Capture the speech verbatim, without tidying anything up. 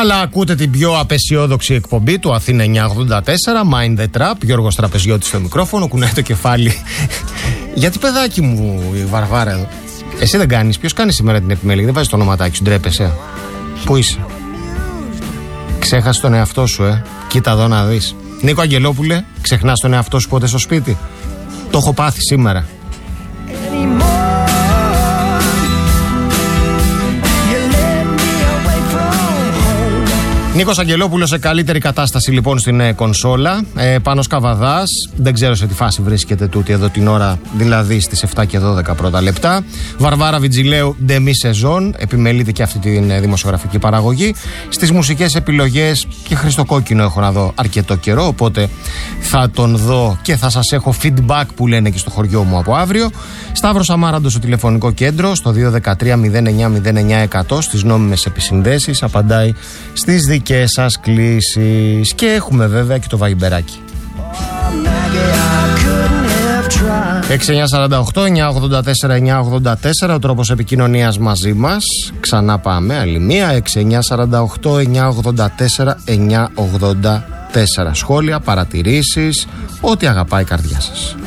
Αλλά ακούτε την πιο απεσιόδοξη εκπομπή του Αθήνα εννιακόσια ογδόντα τέσσερα, Mind the Trap. Γιώργος Τραπεζιώτης στο μικρόφωνο, κουνάει το κεφάλι. Γιατί παιδάκι μου η Βαρβάρα εδώ. Εσύ δεν κάνεις, ποιος κάνει σήμερα την επιμέλεια, δεν βάζεις το ονοματάκι σου, ντρέπεσαι. Πού είσαι? Ξέχασε τον εαυτό σου, ε. Κοίτα εδώ να δεις. Νίκο Αγγελόπουλε, ξεχνάς τον εαυτό σου ποτέ στο σπίτι? Το έχω πάθει σήμερα. Νίκος Αγγελόπουλος σε καλύτερη κατάσταση λοιπόν στην ε, κονσόλα. ε, Πάνος Καβαδάς, δεν ξέρω σε τι φάση βρίσκεται τούτη εδώ την ώρα, δηλαδή στις επτά και δώδεκα πρώτα λεπτά. Βαρβάρα Βιτζιλέου, ντεμή σεζόν, επιμελείται και αυτή τη ε, δημοσιογραφική παραγωγή. Στις μουσικές επιλογές και Χριστοκόκκινο έχω να δω αρκετό καιρό, οπότε θα τον δω και θα σας έχω feedback που λένε και στο χωριό μου από αύριο. Σταύρος Αμάραντος στο τηλεφωνικό κέντρο, στο δύο ένα τρία μηδέν εννιά μηδέν εννιά εκατό, στις νόμιμες επισυνδέσεις, απαντάει στις δικές σας κλήσεις. Και έχουμε βέβαια και το βαϊμπεράκι έξι εννιά τέσσερα οκτώ εννιά ογδόντα τέσσερα εννιά ογδόντα τέσσερα, ο τρόπος επικοινωνίας μαζί μας. Ξανά πάμε, άλλη μία, έξι εννιά τέσσερα οκτώ εννιά ογδόντα τέσσερα εννιά ογδόντα τέσσερα. Σχόλια, παρατηρήσεις, ό,τι αγαπάει η καρδιά σας.